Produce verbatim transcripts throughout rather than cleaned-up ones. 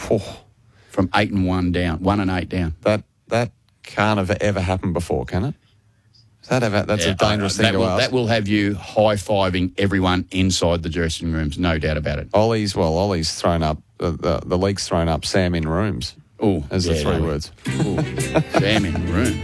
Oh, from eight and one down, one and eight down. that that can't have ever happened before, can it? Is that ever, that's Yeah, a dangerous I- thing that to will, ask. That will have you high-fiving everyone inside the dressing rooms, no doubt about it. Ollie's, well, Ollie's thrown up, the, the, the league's thrown up Sam in rooms Oh, as yeah, the three no, words. Ooh, Sam in the room.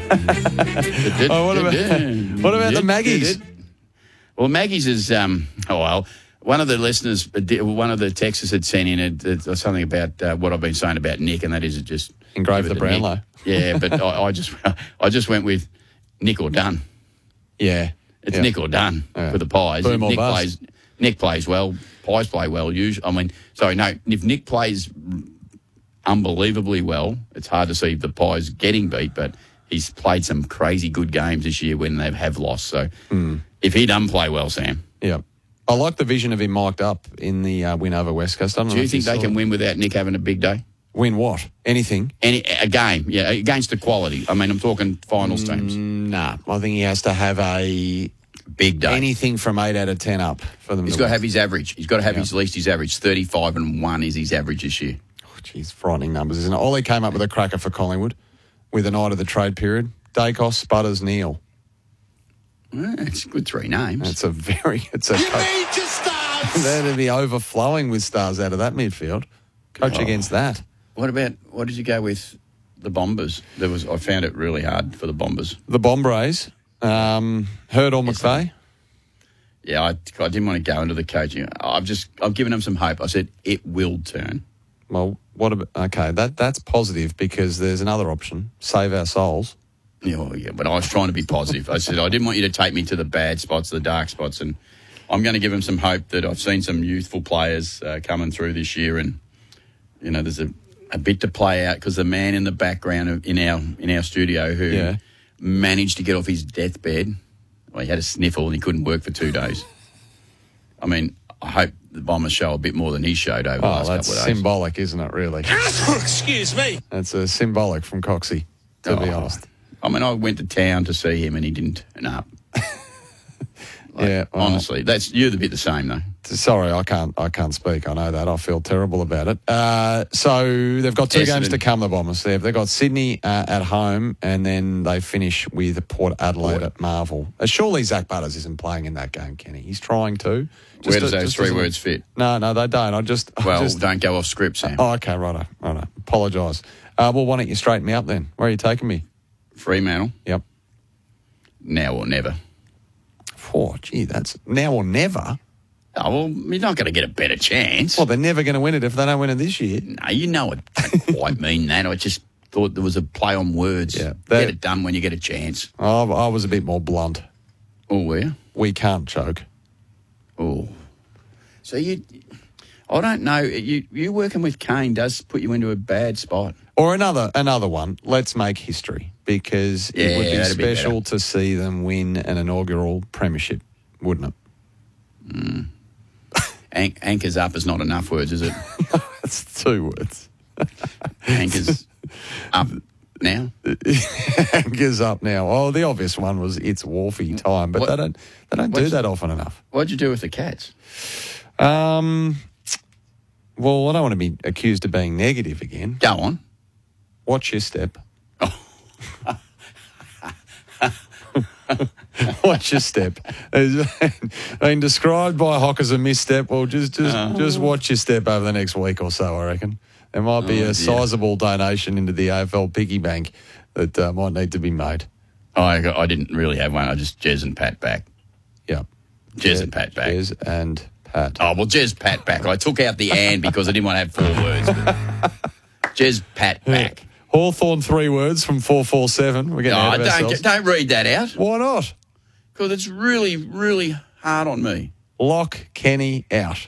Oh, what about, what about the Maggies? Well, Maggie's is, um, oh, well, one of the listeners, one of the texters had sent in it, it, something about uh, what I've been saying about Nick, and that is it just... Engrave give the it to Brownlow. Nick. Yeah, but I, I just I just went with Nick or done. Yeah. It's yeah. Nick or done Yeah. for the Pies. Boom If or Nick bust. plays, Nick plays well. Pies play well. Usually, I mean, sorry, no. If Nick plays unbelievably well, it's hard to see the Pies getting beat. But he's played some crazy good games this year when they have lost. So Mm. if he doesn't play well, Sam, Yeah. I like the vision of him mic'd up in the uh, win over West Coast. I don't do know you if think they saw can it. win without Nick having a big day? Win what? Anything? Any a game, yeah, against the quality. I mean, I'm talking finals teams. Nah. I think he has to have a Big day. anything from eight out of ten up for them He's to got to win. have his average. He's got to have Yeah. his least his average. thirty-five and one is his average this year. Oh, geez, frightening numbers, isn't it? Ollie came up with a cracker for Collingwood with the night of the trade period. Dacos, Sputters, Neal. Well, it's good three names. It's a very, it's a, You co- need your stars. that'd be overflowing with stars out of that midfield. Coach Oh. against that. What about, what did you go with the Bombers? There was I found it really hard for the Bombers. The Bombrays, um, Hurd or McVeigh. Yeah, I, I didn't want to go into the coaching. I've just, I've given them some hope. I said, it will turn. Well, what about, okay, that that's positive because there's another option, save our souls. Yeah, well, yeah, but I was trying to be positive. I said, I didn't want you to take me to the bad spots, the dark spots, and I'm going to give them some hope that I've seen some youthful players uh, coming through this year, and, you know, there's a, a bit to play out because the man in the background of, in our in our studio who Yeah. managed to get off his deathbed, well, he had a sniffle and he couldn't work for two days. I mean, I hope the Bombers show a bit more than he showed over the Oh, last that's couple of days. symbolic, isn't it, really? Excuse me. That's a symbolic from Coxie, to be Oh, honest. I mean, I went to town to see him and he didn't turn up. Like, Yeah, well- honestly, that's you're the bit the same though. Sorry, I can't I can't speak. I know that. I feel terrible about it. Uh, so they've got two Essendon. games to come, the Bombers. They've, they've got Sydney uh, at home, and then they finish with Port Adelaide at Marvel. Uh, surely Zach Butters isn't playing in that game, Kenny. He's trying to. Just Where does to- those just three doesn't- words fit? No, no, they don't. I just... I Well, just, don't go off script, Sam. oh, okay, righto, righto. Apologise. Uh, well, why don't you straighten me up then? Where are you taking me? Fremantle, Yep. now or never. Oh, gee, that's now or never. Oh, well, you're not going to get a better chance. Well, they're never going to win it if they don't win it this year. No, you know it don't quite mean that. I just thought there was a play on words. Yeah, Get that- it done when you get a chance. I, I was a bit more blunt. Oh, where? We can't choke. Oh. So you... I don't know. You you working with Kane does put you into a bad spot. Or another another one. Let's make history because Yeah, it would be that'd be special better. to see them win an inaugural premiership, wouldn't it? An- anchors up is not enough words, is it? That's two words. Anchors up now. Anchors up now. Oh, the obvious one was it's Wharfie time, but What- they don't they don't do what's- that often enough. What'd you do with the Cats? Um, well, I don't want to be accused of being negative again. Go on. Watch your step. Watch your step. It's been described by Hock as a misstep. Well, just just Oh. just watch your step over the next week or so, I reckon. There might be Oh, a dear. sizable donation into the A F L piggy bank that uh, might need to be made. I got, I didn't really have one. I just Jez and Pat back. Yeah. Jez and Pat back. Jez and Pat. Oh, well, Jez, Pat back. I took out the and because I didn't want to have four words. But Jez, Pat back. Hawthorn, three words from four four seven. We're getting No, ahead of don't, ourselves. don't read that out Why not? because it's really, really hard on me. Lock Kenny out.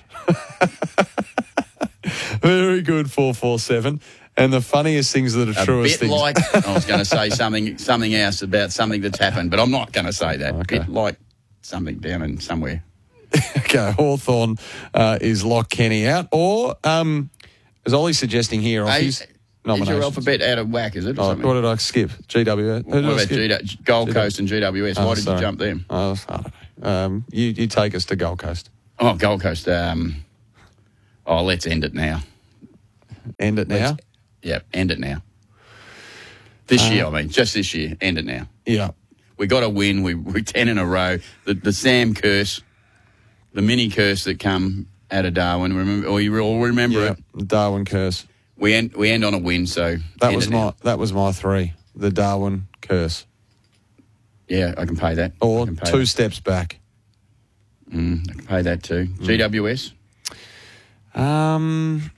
Very good, four four seven. And the funniest things that are A truest bit things. like I was going to say something, something else about something that's happened, but I'm not going to say that. A Okay. bit like something down in somewhere. Okay, Hawthorn uh, is lock Kenny out. Or, um, as Ollie's suggesting here, off Hey, his is nominations. your alphabet out of whack? Is it? Or Oh, something? what did I skip? G W S. Who What did I about skip? G- Gold G- Coast and G W S? Oh, Why did sorry. you jump them? Oh, I don't know. Um, you, you take us to Gold Coast. Oh, Gold Coast. Um, oh, let's end it now. End it now. Let's- Yeah, end it now. This uh, year, I mean, just this year, end it now. Yeah. We got to win. We, we're ten in a row. The, the Sam curse, the mini curse that come out of Darwin. Remember, or you all remember yeah, it? The Darwin curse. We end we end on a win. So that end was it my now. that was my three. The Darwin curse. Yeah, I can pay that. Or I can pay two that. steps back. Mm, I can pay that too. Mm. G W S. Um,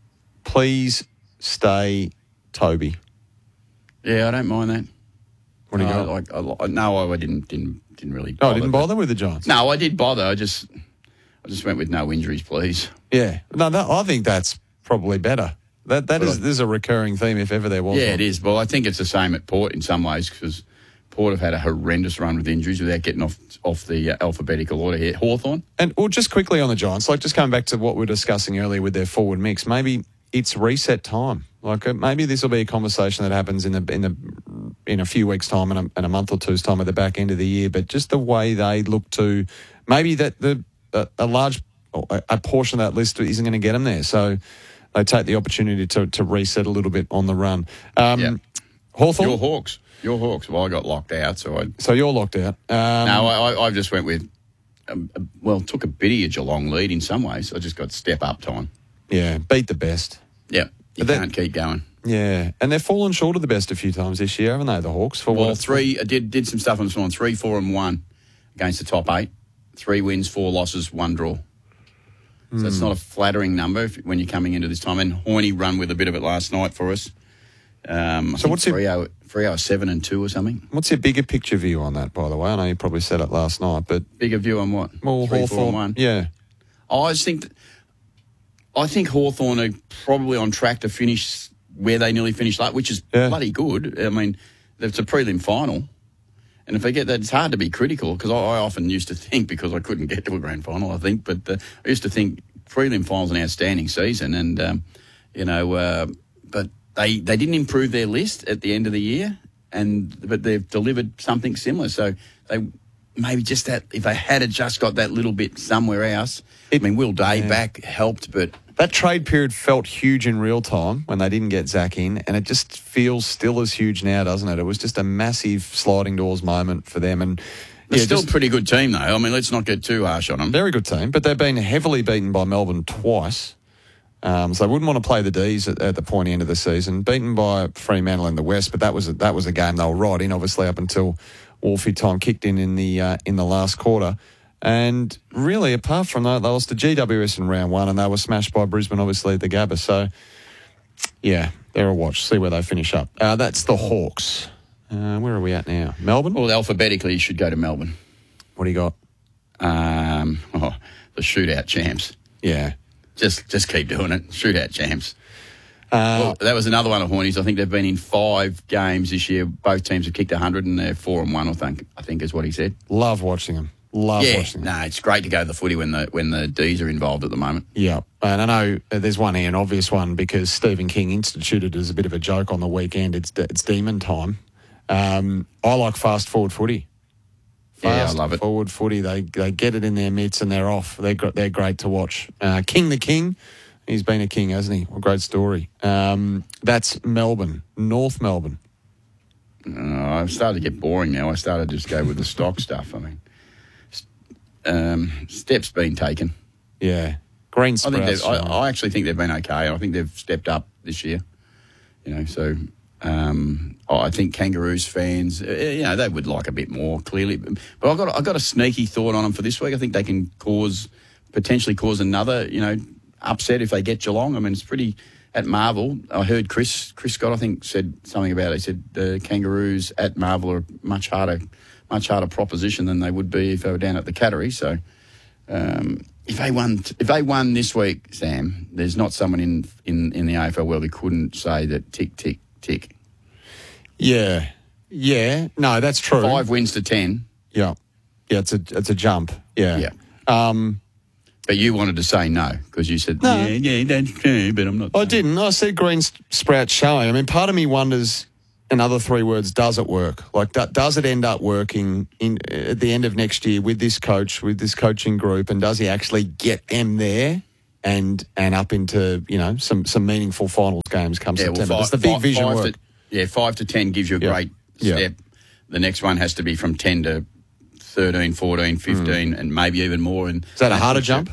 please stay, Toby. Yeah, I don't mind that. What do you no, got? Like, I, no, I didn't didn't didn't really. Oh, Bother, didn't bother with the Giants. No, I did bother. I just I just went with no injuries, please. Yeah, no, that, I think that's probably better. That that is, this is a recurring theme if ever there was. Yeah, one. it is. Well, I think it's the same at Port in some ways because Port have had a horrendous run with injuries without getting off off the uh, alphabetical order here. Hawthorn. And well, just quickly on the Giants, like just coming back to what we were discussing earlier with their forward mix, maybe it's reset time. Like uh, maybe this will be a conversation that happens in the in the in a few weeks' time and a, and a month or two's time at the back end of the year. But just the way they look to, maybe that the a, a large a, a portion of that list isn't going to get them there. So they take the opportunity to to reset a little bit on the run. Um, yeah. Hawthorn? Your Hawks. Your Hawks. Well, I got locked out, so I. So you're locked out. Um, no, I, I just went with. Um, well, took a bit of a Geelong lead in some ways. I just got step up time. Yeah, beat the best. Yeah, you But can't keep going. Yeah, and they've fallen short of the best a few times this year, haven't they, the Hawks? For Well, what three, I did did some stuff on this one. Three, four, and one against the top eight. Three wins, four losses, one draw. So mm. that's not a flattering number if, when you're coming into this time. And Horney run with a bit of it last night for us. Um, so what's three your, oh, three oh seven and two or something? What's your bigger picture view on that, by the way? I know you probably said it last night, but... Bigger view on what? Well, three, Hawthorn, four, and one? Yeah. I just think... That, I think Hawthorn are probably on track to finish where they nearly finished last, which is yeah. bloody good. I mean, it's a prelim final. And if they get that, it's hard to be critical because I, I often used to think, because I couldn't get to a grand final, I think, but uh, I used to think prelim final's an outstanding season. And, um, you know, uh, but they, they didn't improve their list at the end of the year, and but they've delivered something similar. So they maybe just that, if they had just got that little bit somewhere else, it, I mean, Will Day yeah. back helped, but... That trade period felt huge in real time when they didn't get Zach in, and it just feels still as huge now, doesn't it? It was just a massive sliding doors moment for them. And they're yeah, still just, a pretty good team, though. I mean, let's not get too harsh on them. Very good team, but they've been heavily beaten by Melbourne twice. Um, so they wouldn't want to play the D's at, at the pointy end of the season. Beaten by Fremantle in the West, but that was a, that was a game they were right in, obviously, up until Wolfie time kicked in in the uh, in the last quarter. And really, apart from that, they lost to G W S in round one, and they were smashed by Brisbane, obviously, at the Gabba. So, yeah, they're a watch. See where they finish up. Uh, that's the Hawks. Uh, where are we at now? Melbourne? Well, alphabetically, you should go to Melbourne. What do you got? Um, oh, the shootout champs. Yeah. Just just keep doing it. Shootout champs. Uh, well, that was another one of Hornies. I think they've been in five games this year. Both teams have kicked one hundred, and they're four and one, I think, I think is what he said. Love watching them. Love yeah, watching them. no, it's great to go to the footy when the when the D's are involved at the moment. Yeah, and I know there's one here, an obvious one, because Stephen King instituted as a bit of a joke on the weekend. It's it's demon time. Um, I like fast forward footy. Fast yeah, I love it. Forward footy. They they get it in their mitts and they're off. They're they're great to watch. Uh, King the King. He's been a king, hasn't he? Well, great story. Um, that's Melbourne, North Melbourne. Uh, I've started to get boring now. I started to just go with the stock stuff. I mean. Um, steps been taken. Yeah, green I think sprouts. I, I actually think they've been okay. I think they've stepped up this year. You know, so um, I think Kangaroos fans, uh, you know, they would like a bit more clearly. But I've got I got a sneaky thought on them for this week. I think they can cause potentially cause another, you know, upset if they get Geelong. I mean, it's pretty at Marvel. I heard Chris Chris Scott, I think, said something about it. He said the Kangaroos at Marvel are much harder. much harder proposition than they would be if they were down at the Cattery. So um, if they won if they won this week, Sam, there's not someone in, in, in the A F L world who couldn't say that tick, tick, tick. Yeah. Yeah. No, that's true. Five wins to ten. Yeah. Yeah, it's a it's a jump. Yeah. Yeah. Um, but you wanted to say no because you said, no. yeah, yeah, that's true, but I'm not. I didn't. I said green sprout showing. I mean, part of me wonders... Another three words, does it work? Like, does it end up working in at the end of next year with this coach, with this coaching group, and does he actually get them there and and up into, you know, some, some meaningful finals games come Yeah, well, September. five, Does the big five, vision five work? To, yeah, five to ten gives you a Yeah. great Yeah. step. The next one has to be from ten to thirteen, fourteen, fifteen, and maybe even more. And Is that a harder jump?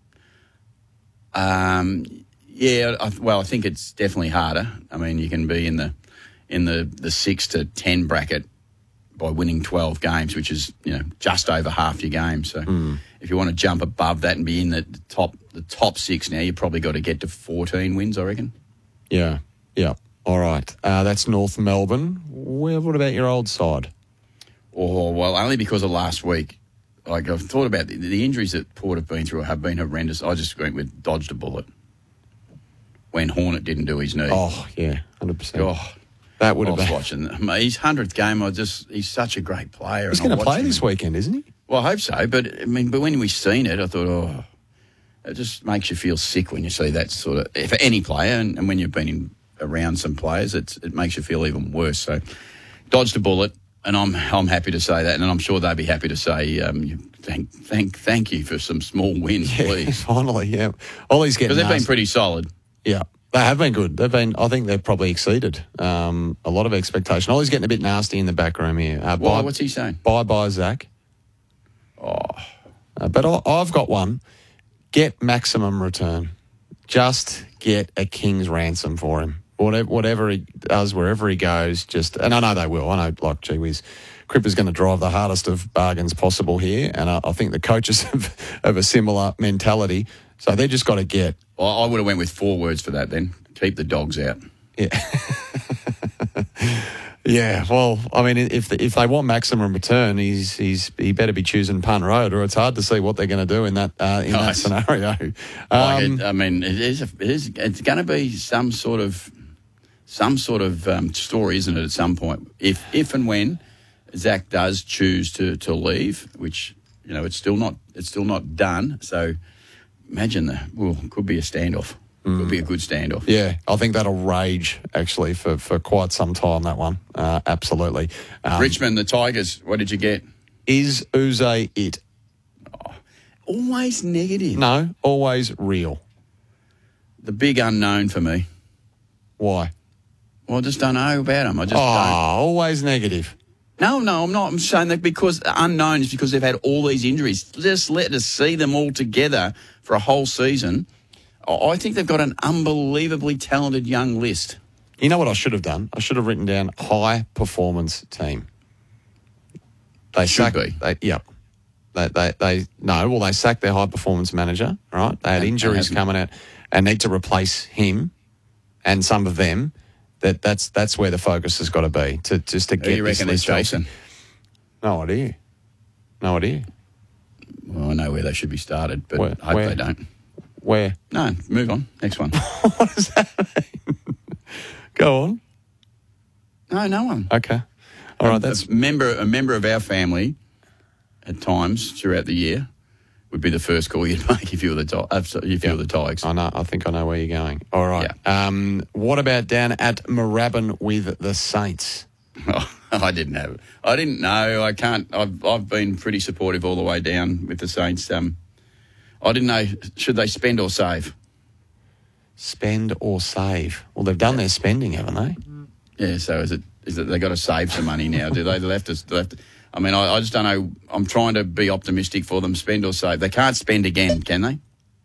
Um, yeah, I, well, I think it's definitely harder. I mean, you can be in the in the, the six to ten bracket by winning twelve games, which is, you know, just over half your game. So Mm. if you want to jump above that and be in the top the top six now, you probably got to get to fourteen wins, I reckon. Yeah, yeah. All right. Uh, that's North Melbourne. Where, what about your old side? Or, well, only because of last week. Like, I've thought about the, the injuries that Port have been through have been horrendous. I just went with dodged a bullet when Hornet didn't do his knee. Oh, yeah, one hundred percent. Oh, That would I have was been. watching mate, his hundredth game. I just he's such a great player. He's and going I to watched play him. this weekend, isn't he? Well, I hope so. But I mean, but when we seen it, I thought, oh, it just makes you feel sick when you see that sort of for any player, and, and when you've been in, around some players, it's, it makes you feel even worse. So, dodged a bullet, and I'm I'm happy to say that, and I'm sure they'll be happy to say um, you, thank thank thank you for some small wins, Yeah, please, finally, yeah. Ollie's getting because they've been nasty. pretty solid. Yeah, they have been good. They've been. I think they've probably exceeded um, a lot of expectation. Ollie's getting a bit nasty in the back room here. Uh, Why? bye, What's he saying? bye, bye, Zach. Oh, Uh, but I, I've got one. Get maximum return. Just get a king's ransom for him. Whatever, whatever he does, wherever he goes, just, and I know they will. I know, like, gee whiz, Cripper's going to drive the hardest of bargains possible here, and I, I think the coaches have, have a similar mentality. So they just got to get. well, I would have went with four words for that. Then keep the dogs out. Yeah. Yeah, well, I mean, if the, if they want maximum return, he's he's he better be choosing punt road, or it's hard to see what they're going to do in that uh, in Nice. that scenario. Like Um, it, I mean, it is, a, it is. It's going to be some sort of some sort of um, story, isn't it? At some point, if if and when Zach does choose to, to leave, which, you know, it's still not it's still not done. So imagine that. Well, could be a standoff. Could be a good standoff. yeah, I think that'll rage actually for, for quite some time. That one, uh, absolutely. Um, Richmond, the Tigers. What did you get? is Uze it? Always negative. No, always real. The big unknown for me. Why? Well, I just don't know about him. I just Oh, don't. always negative. No, no, I'm not. I'm saying that because unknown is because they've had all these injuries. Just let us see them all together for a whole season. I think they've got an unbelievably talented young list. You know what I should have done? I should have written down high performance team. They Should sacked, be. They, yep. They, they, they, no, well, they sacked their high performance manager, right? They had And- injuries and coming out and need to replace him and some of them. That that's that's where the focus has got to be to just to Who get do you this reckon is list healthy. Jason? No idea. No idea. Well, I know where they should be started, but Where- I hope where? they don't. Where? No, move on. Next one. What does that mean? Go on. No, no one. Okay. All right. That's a member. A member of our family, at times throughout the year, would be the first call you'd make if you were the Ti- if you were the Tigers. I know. I think I know where you're going. All right. Um, what about down at Moorabbin with the Saints? Oh, I didn't have it. I didn't know. I can't. I've I've been pretty supportive all the way down with the Saints. Um, I didn't know. Should they spend or save? Spend or save? Well, they've done their spending, haven't they? Yeah. So is it is it they got to save some money now? Do they? They have to. They have to I mean, I, I just don't know. I'm trying to be optimistic for them. Spend or save? They can't spend again, can they?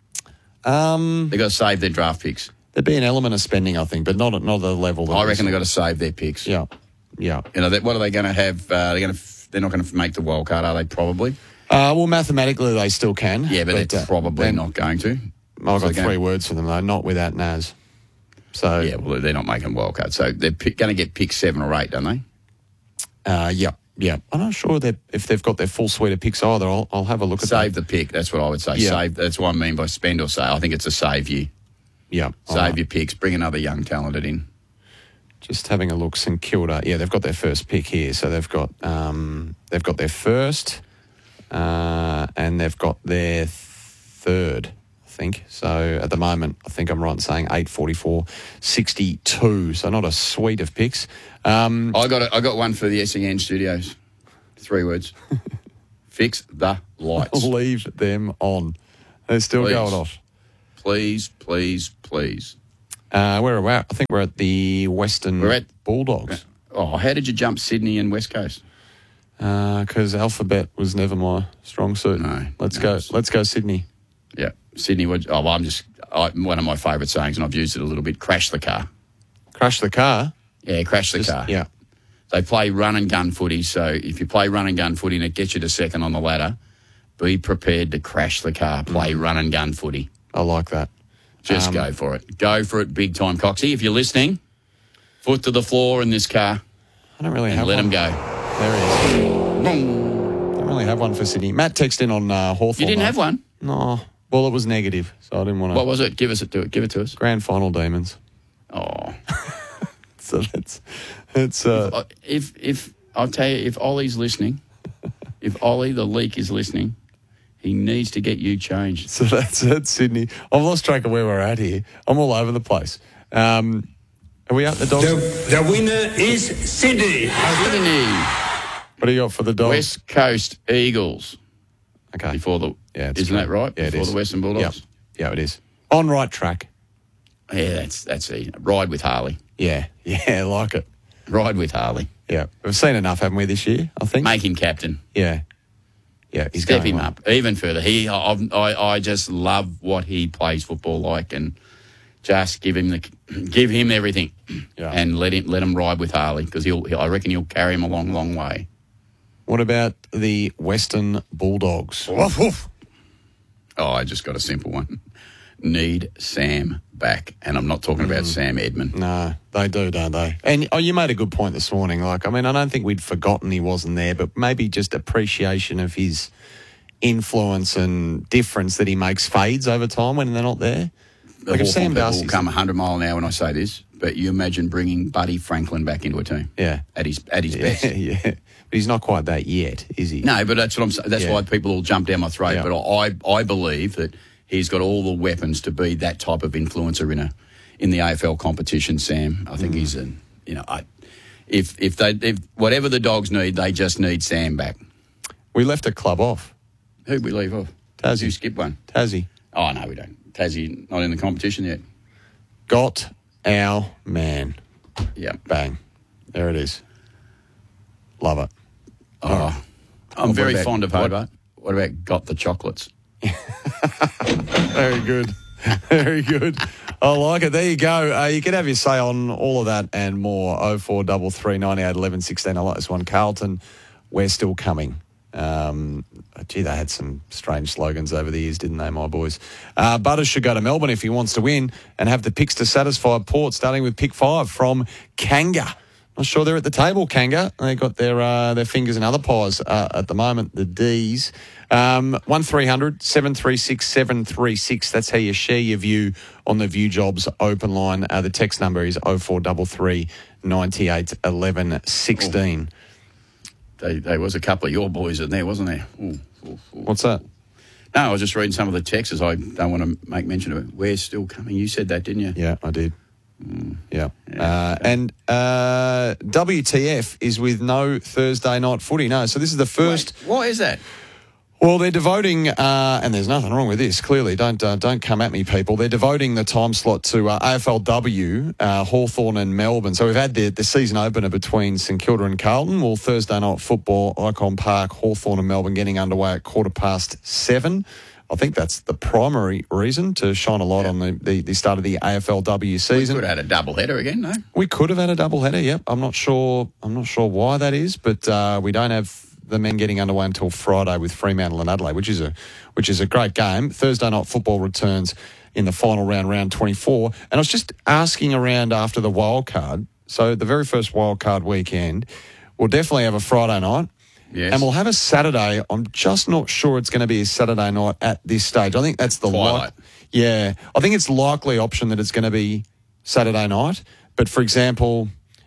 Um, They got to save their draft picks. there'd be an element of spending, I think, but not at not at the level. That I we reckon saw. they got to save their picks. Yeah, yeah. You know, that, what are they going to have? Uh, they're going to. They're not going to make the wild card, are they? Probably. Uh, well, mathematically they still can. Yeah, but, they're uh, probably then- not going to. I've So got they're three going- words for them though. Not without Naz. So Yeah, well, they're not making wild card, so they're pick, going to get pick seven or eight, don't they? uh, yeah, yeah. I'm not sure that if they've got their full suite of picks either. I'll, I'll have a look at Save that. the pick. That's what I would say. Yeah. Save. That's what I mean by spend or save. I think it's a save year. Yeah, Save all right. your picks. Bring another young talented in. Just having a look, St Kilda. Yeah, they've got their first pick here, so they've got um, they've got their first, uh, and they've got their third, I think. So at the moment, I think I'm right in saying eight forty-four sixty-two. So not a suite of picks. Um, I got. A, I got one for the S E N studios. Three words. Fix the lights. leave them on. They're still Please. going off. please, please, please. Uh, where are we at? I think we're at the Western We're at- Bulldogs. Oh, how did you jump Sydney and West Coast? Because alphabet was never my strong suit. No, let's no, go. it's- Let's go Sydney. Yeah, Sydney. Would, oh, well, I'm just I, one of my favourite sayings, and I've used it a little bit. Crash the car. Crash the car. Yeah, crash the Just- car. Yeah. They play run and gun footy, so if you play run and gun footy and it gets you to second on the ladder, be prepared to crash the car. Play Mm. run and gun footy. I like that. Just Um, go for it. Go for it big time, Coxie. If you're listening, foot to the floor in this car I don't really and have let one. them go. There he is. Don't really have one for Sydney. Matt texted in on uh, Hawthorn. You didn't though. have one? No. Well, it was negative, so I didn't want to. What was it? Give us it. Do it. Give it to us. Grand final demons. Oh, So that's it's. Uh, Uh, if if I'll tell you, if Ollie's listening, if Ollie the leak is listening, he needs to get you changed. so that's it, Sydney. I've lost track of where we're at here. I'm all over the place. Um, are we out the dogs? The, the winner is Sydney. Sydney, What do you got for the dogs? West Coast Eagles. Okay. Before the Yeah, it's isn't good. that right? Yeah, it Before is. the Western Yep. Bulldogs. Yeah, it is. On right track. Yeah, that's that's easy. Ride with Harley. Yeah. Yeah, I like it. Ride with Harley. Yeah. We've seen enough, haven't we, this year, I think? Make him captain. Yeah. Yeah, he's Step going him well. up even further. He, I've, I, I just love what he plays football like, and just give him the, give him everything, Yeah. and let him let him ride with Harley, because he'll, he'll, I reckon he'll carry him a long, long way. What about the Western Bulldogs? Woof, woof. Oh, I just got a simple one. Need Sam back, and I'm not talking Mm. about Sam Edmund. No, they do, don't they? And oh, you made a good point this morning. Like, I mean, I don't think we'd forgotten he wasn't there, but maybe just appreciation of his influence and difference that he makes fades over time when they're not there. The Like if Hawthorn Sam people will Darcy's- come one hundred mile an hour when I say this, but you imagine bringing Buddy Franklin back into a team Yeah. at his at his Yeah, best. yeah. But he's not quite that yet, is he? No, but that's what I'm saying. That's Yeah. why people all jump down my throat. Yeah. But I, I believe that he's got all the weapons to be that type of influencer in a in the A F L competition. Sam, I think Mm. he's a you know, I, if if they if whatever the Dogs need, they just need Sam back. We left a club off. Who'd we leave off? Tassie. You skip one. Tassie. Oh no, we don't. Tassie not in the competition yet. Got our man. Yeah. Bang. There it is. Love it. Oh, I'm What very about- fond of what- Hobart. What about Got the Chocolates? Very good. Very good. I like it. There you go. Uh, you can have your say on all of that and more. oh four three three, nine eight, eleven, sixteen. I like this one. Carlton, we're still coming. Um, gee, they had some strange slogans over the years, didn't they, my boys? Uh, Butters should go to Melbourne if he wants to win and have the picks to satisfy Port, starting with pick five from Kanga. Not sure they're at the table, Kanga. They got their uh, their fingers in other pies uh, at the moment, the D's. Um, one three hundred, seven three six, seven three six. That's how you share your view on the View Jobs open line. Uh, the text number is oh four three three, nine eight, eleven, sixteen. They, there was a couple of your boys in there, wasn't there? Ooh, ooh, ooh. What's that? No, I was just reading some of the texts. I don't want to make mention of it. We're still coming. You said that, didn't you? Yeah, I did. Yeah. Uh, and uh, W T F is with no Thursday night footy. No, so this is the first. Wait, why is that? Well, they're devoting, uh, and there's nothing wrong with this, clearly. Don't uh, don't come at me, people. They're devoting the time slot to uh, A F L W, uh, Hawthorn and Melbourne. So we've had the, the season opener between St Kilda and Carlton. Well, Thursday night football, Icon Park, Hawthorn and Melbourne getting underway at quarter past seven. I think that's the primary reason to shine a light Yeah. on the, the, the start of the A F L W We season. could have had a double header again, no? We could have had a double header. Yep, I'm not sure. I'm not sure why that is, but uh, we don't have the men getting underway until Friday with Fremantle and Adelaide, which is a which is a great game. Thursday night football returns in the final round, round twenty-four. And I was just asking around after the wild card. So the very first wild card weekend, we'll definitely have a Friday night. Yes. And we'll have a Saturday. I'm just not sure it's going to be a Saturday night at this stage. I think that's the Twilight. li- Yeah, I think it's likely option that it's going to be Saturday night. But for example,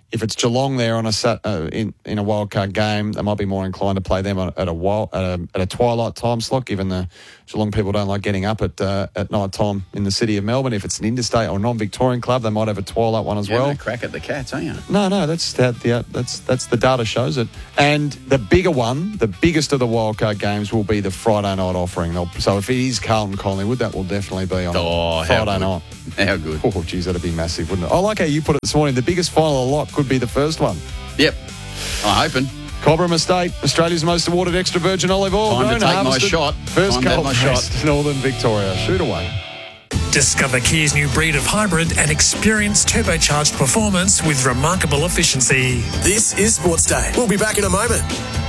if it's Geelong there on a sat, uh, in in a wildcard game, they might be more inclined to play them at a wild, at a, at a twilight time slot, given the Geelong people don't like getting up at uh, at night time in the city of Melbourne. If it's an interstate or non-Victorian club, they might have a twilight one as Yeah, well. no crack at the Cats, aren't you? No, no, that's that. Yeah, that's that's the data shows it. And the bigger one, the biggest of the wildcard games, will be the Friday night offering. They'll, so if it is Carlton Collingwood, that will definitely be on Oh, how Friday good. night. How good. Oh, geez, that'd be massive, wouldn't it? I like how you put it this morning. The biggest final of the lot could be the first one. Yep. I'm hoping. Cobram Estate, Australia's most awarded extra virgin olive oil. Time to grown, take my harvested, shot. First Time to have cold my pressed, shot. Northern Victoria. Shoot away. Discover Kia's new breed of hybrid and experience turbocharged performance with remarkable efficiency. This is Sports Day. We'll be back in a moment.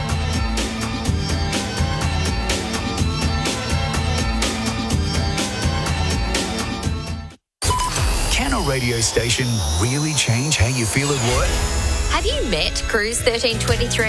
Can a radio station really change how you feel at work? Have you met Cruise thirteen twenty-three?